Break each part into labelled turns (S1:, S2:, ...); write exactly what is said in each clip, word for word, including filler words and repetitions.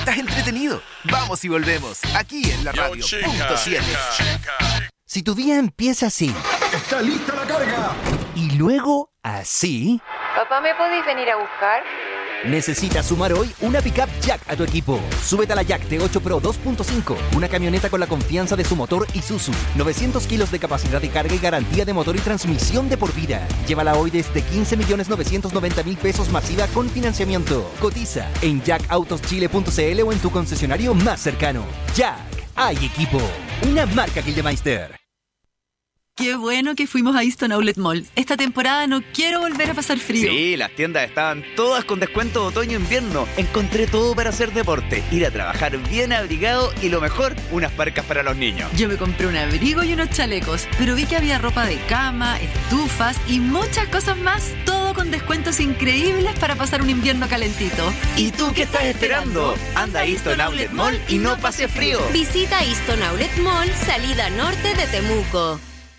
S1: estás entretenido. Vamos y volvemos, aquí en la radio.
S2: Yo, chica,
S1: Punto siete.
S2: chica, chica.
S3: Si tu día empieza así...
S4: ¡Está lista la carga!
S3: Y luego así...
S5: Papá, ¿me podéis venir a buscar?
S3: Necesitas sumar hoy una pickup Jack a tu equipo. Súbete a la Jack T ocho Pro dos punto cinco, una camioneta con la confianza de su motor Isuzu, novecientos kilos de capacidad de carga y garantía de motor y transmisión de por vida. Llévala hoy desde quince millones novecientos noventa mil pesos masiva con financiamiento. Cotiza en jack autos chile punto c l o en tu concesionario más cercano. Jack, hay equipo. Una marca Gildemeister.
S6: Qué bueno que fuimos a Easton Outlet Mall. Esta temporada no quiero volver a pasar frío.
S7: Sí, las tiendas estaban todas con descuento de otoño-invierno. Encontré todo para hacer deporte, ir a trabajar bien abrigado y lo mejor, unas parcas para los niños.
S6: Yo me compré un abrigo y unos chalecos, pero vi que había ropa de cama, estufas y muchas cosas más. Todo con descuentos increíbles para pasar un invierno calentito.
S7: ¿Y tú qué estás esperando? Anda a Easton Outlet Mall y no pases frío.
S8: Visita Easton Outlet Mall, salida norte de Temuco.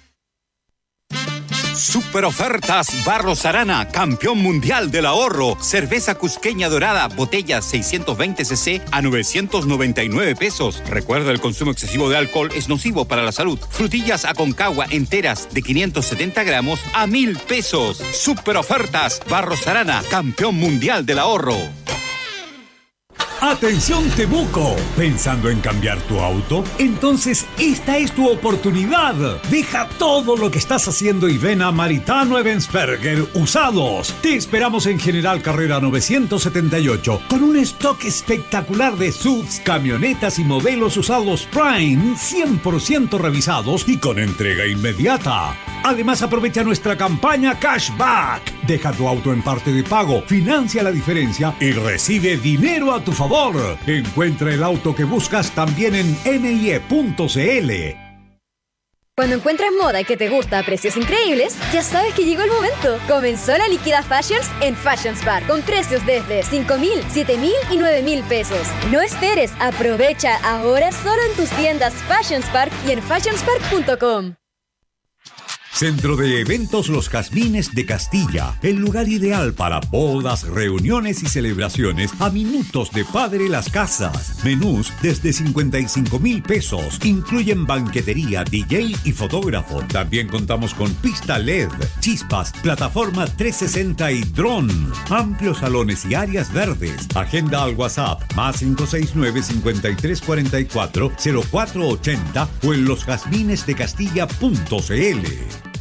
S9: Super ofertas Barros Arana, campeón mundial del ahorro. Cerveza cusqueña dorada, botella seiscientos veinte centilitros a novecientos noventa y nueve pesos. Recuerda, el consumo excesivo de alcohol es nocivo para la salud. Frutillas Aconcagua enteras de quinientos setenta gramos a mil pesos. Super ofertas Barros Arana, campeón mundial del ahorro.
S10: ¡Atención Temuco! ¿Pensando en cambiar tu auto? Entonces esta es tu oportunidad. Deja todo lo que estás haciendo y ven a Maritano Ebensperger Usados. Te esperamos en General Carrera novecientos setenta y ocho con un stock espectacular de S U Vs, camionetas y modelos usados Prime cien por ciento revisados y con entrega inmediata. Además, aprovecha nuestra campaña Cashback. Deja tu auto en parte de pago, financia la diferencia y recibe dinero a tu favor. Encuentra el auto que buscas también en N I E punto c l.
S11: Cuando encuentras moda que te gusta a precios increíbles, ya sabes que llegó el momento. Comenzó la Liquida Fashions en Fashions Bar, con precios desde cinco mil, siete mil y nueve mil pesos. No esperes, aprovecha ahora solo en tus tiendas Fashions Park y en fashions park punto com.
S10: Centro de Eventos Los Jazmines de Castilla, el lugar ideal para bodas, reuniones y celebraciones a minutos de Padre Las Casas. Menús desde cincuenta y cinco mil pesos, incluyen banquetería, D J y fotógrafo. También contamos con pista L E D, chispas, plataforma trescientos sesenta y dron, amplios salones y áreas verdes. Agenda al WhatsApp más cinco seis nueve, cincuenta y tres cuarenta y cuatro, cero cuatro ochenta o en los jazmines de castilla punto c l.